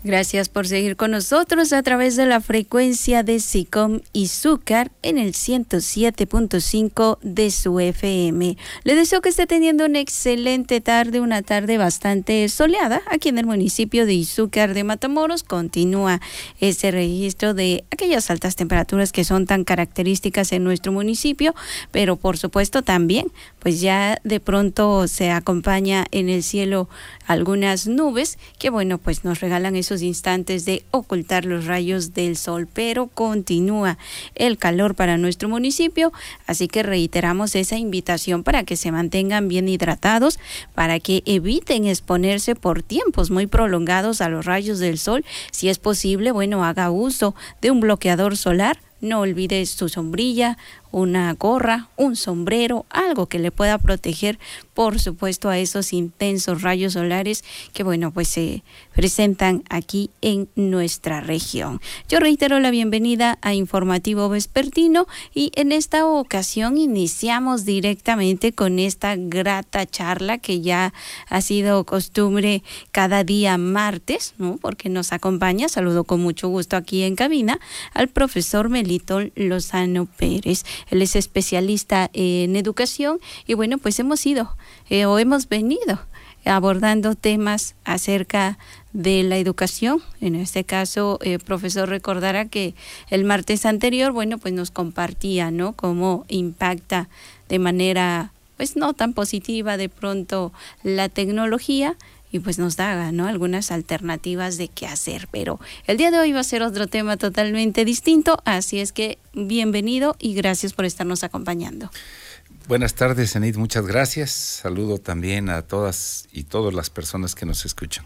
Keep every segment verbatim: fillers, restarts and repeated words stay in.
Gracias por seguir con nosotros a través de la frecuencia de SICOM Izúcar en el ciento siete punto cinco de su F M. Le deseo que esté teniendo una excelente tarde, una tarde bastante soleada. Aquí en el municipio de Izúcar de Matamoros continúa ese registro de aquellas altas temperaturas que son tan características en nuestro municipio, pero por supuesto también, pues ya de pronto se acompaña en el cielo algunas nubes que, bueno, pues nos regalan esos instantes de ocultar los rayos del sol, pero continúa el calor para nuestro municipio, así que reiteramos esa invitación para que se mantengan bien hidratados, para que eviten exponerse por tiempos muy prolongados a los rayos del sol. Si es posible, bueno, haga uso de un bloqueador solar. No olvide su sombrilla, una gorra, un sombrero, algo que le pueda proteger, por supuesto, a esos intensos rayos solares que, bueno, pues se presentan aquí en nuestra región. Yo reitero la bienvenida a Informativo Vespertino y en esta ocasión iniciamos directamente con esta grata charla que ya ha sido costumbre cada día martes, ¿no? Porque nos acompaña, saludo con mucho gusto aquí en cabina, al profesor Melitón Lozano Pérez. Él es especialista en educación y bueno, pues hemos ido eh, o hemos venido abordando temas acerca de la educación. En este caso, el eh, profesor recordará que el martes anterior, bueno, pues nos compartía, ¿no?, cómo impacta de manera, pues no tan positiva de pronto la tecnología, y pues nos da, ¿no?, algunas alternativas de qué hacer. Pero el día de hoy va a ser otro tema totalmente distinto, así es que bienvenido y gracias por estarnos acompañando. Buenas tardes, Enid, muchas gracias. Saludo también a todas y todas las personas que nos escuchan.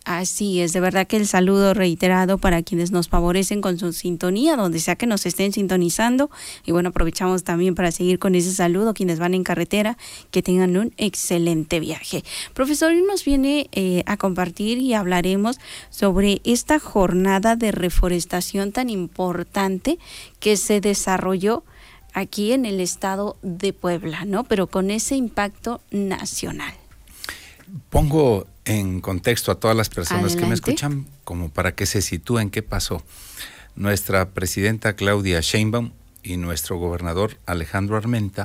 Así es, de verdad que el saludo reiterado para quienes nos favorecen con su sintonía, donde sea que nos estén sintonizando. Y bueno, aprovechamos también para seguir con ese saludo, quienes van en carretera, que tengan un excelente viaje. Profesor, hoy nos viene eh, a compartir y hablaremos sobre esta jornada de reforestación tan importante que se desarrolló aquí en el estado de Puebla, ¿no? Pero con ese impacto nacional. Pongo en contexto a todas las personas Adelante. que me escuchan, como para que se sitúen qué pasó. Nuestra presidenta Claudia Sheinbaum y nuestro gobernador Alejandro Armenta